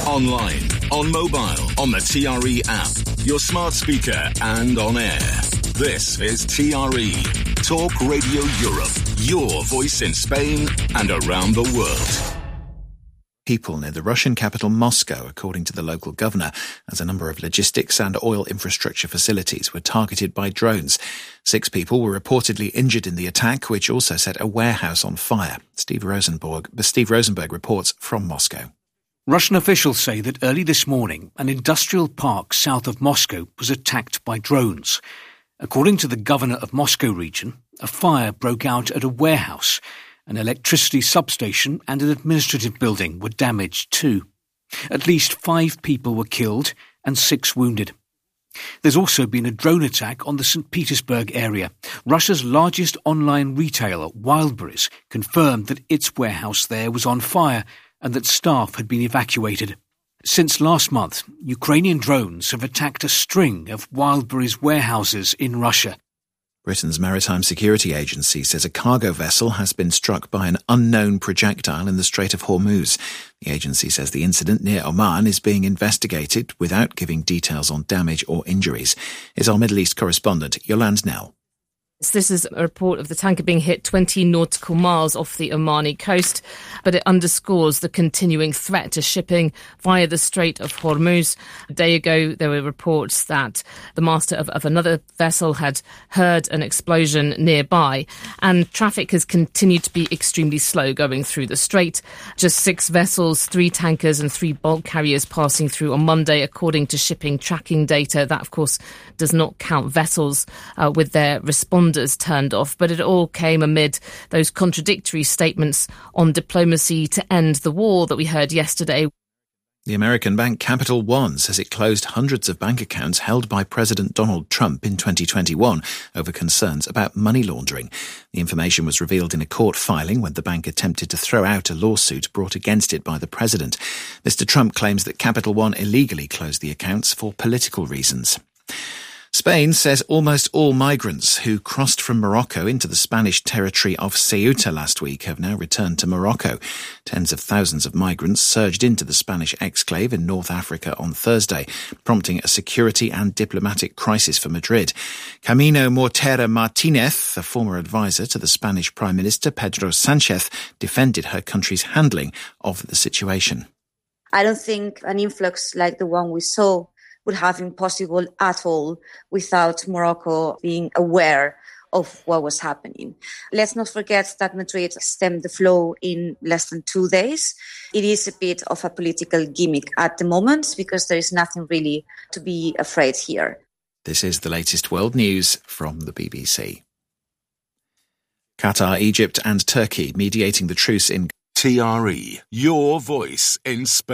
Online, on mobile, on the TRE app, your smart speaker and on air. This is TRE, Talk Radio Europe, your voice in Spain and around the world. People near the Russian capital Moscow, according to the local governor, as a number of logistics and oil infrastructure facilities were targeted by drones. 6 people were reportedly injured in the attack, which also set a warehouse on fire. Steve Rosenberg reports from Moscow. Russian officials say that early this morning, an industrial park south of Moscow was attacked by drones. According to the governor of Moscow region, a fire broke out at a warehouse. An electricity substation and an administrative building were damaged too. At least 5 people were killed and 6 wounded. There's also been a drone attack on the St. Petersburg area. Russia's largest online retailer, Wildberries, confirmed that its warehouse there was on fire and that staff had been evacuated. Since last month, Ukrainian drones have attacked a string of Wildberries warehouses in Russia. Britain's Maritime Security Agency says a cargo vessel has been struck by an unknown projectile in the Strait of Hormuz. The agency says the incident near Oman is being investigated without giving details on damage or injuries. Is our Middle East correspondent Yolande Nell. This is a report of the tanker being hit 20 nautical miles off the Omani coast, but it underscores the continuing threat to shipping via the Strait of Hormuz. A day ago, there were reports that the master of another vessel had heard an explosion nearby, and traffic has continued to be extremely slow going through the strait. Just 6 vessels, 3 tankers and 3 bulk carriers passing through on Monday, according to shipping tracking data. That, of course, does not count vessels with their responders turned off, but it all came amid those contradictory statements on diplomacy to end the war that we heard yesterday. The American bank Capital One says it closed hundreds of bank accounts held by President Donald Trump in 2021 over concerns about money laundering. The information was revealed in a court filing when the bank attempted to throw out a lawsuit brought against it by the president. Mr. Trump claims that Capital One illegally closed the accounts for political reasons. Spain says almost all migrants who crossed from Morocco into the Spanish territory of Ceuta last week have now returned to Morocco. Tens of thousands of migrants surged into the Spanish exclave in North Africa on Thursday, prompting a security and diplomatic crisis for Madrid. Camino Mortera Martinez, a former advisor to the Spanish Prime Minister Pedro Sánchez, defended her country's handling of the situation. I don't think an influx like the one we saw would have been possible at all without Morocco being aware of what was happening. Let's not forget that Madrid stemmed the flow in less than 2 days. It is a bit of a political gimmick at the moment because there is nothing really to be afraid here. This is the latest world news from the BBC. Qatar, Egypt and Turkey mediating the truce in TRE, your voice in Spain.